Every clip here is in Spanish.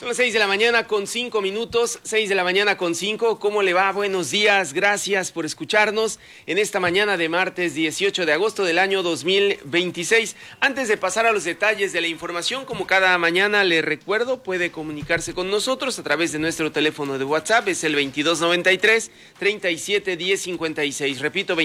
Son las 6 de la mañana con 5 minutos, 6 de la mañana con 5. ¿Cómo le va? Buenos días, gracias por escucharnos en esta mañana de martes 18 de agosto del año 2026. Antes de pasar a los detalles de la información, como cada mañana le recuerdo, puede comunicarse con nosotros a través de nuestro teléfono de WhatsApp, es el 2293-371056. Repito,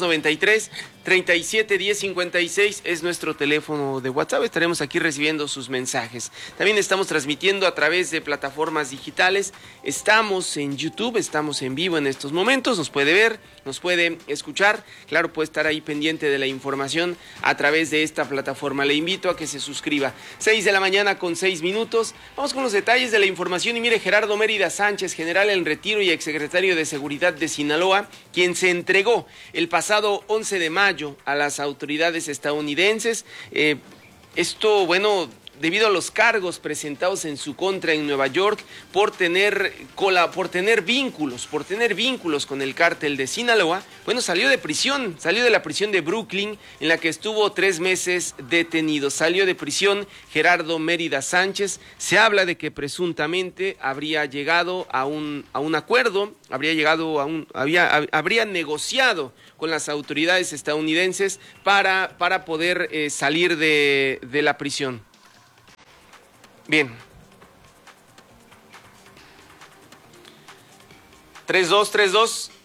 2293-371056 es nuestro teléfono de WhatsApp. Estaremos aquí recibiendo sus mensajes. También estamos transmitiendo a través de plataformas digitales. Estamos en YouTube, estamos en vivo en estos momentos, nos puede ver, nos puede escuchar. Claro, puede estar ahí pendiente de la información a través de esta plataforma. Le invito a que se suscriba. 6 de la mañana con 6 minutos. Vamos con los detalles de la información. Y mire, Gerardo Mérida Sánchez, general en retiro y exsecretario de Seguridad de Sinaloa, quien se entregó el pasado 11 de mayo a las autoridades estadounidenses. Debido a los cargos presentados en su contra en Nueva York por tener vínculos con el cártel de Sinaloa, salió de la prisión de Brooklyn, en la que estuvo 3 meses detenido. Salió de prisión Gerardo Mérida Sánchez. Se habla de que presuntamente habría llegado a un acuerdo, habría negociado con las autoridades estadounidenses para poder salir de la prisión. Bien. 3232.